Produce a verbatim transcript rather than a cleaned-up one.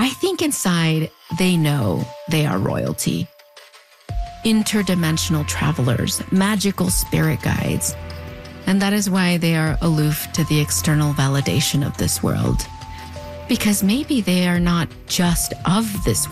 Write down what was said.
I think inside they know they are royalty. Interdimensional travelers, magical spirit guides. And that is why they are aloof to the external validation of this world. Because maybe they are not just of this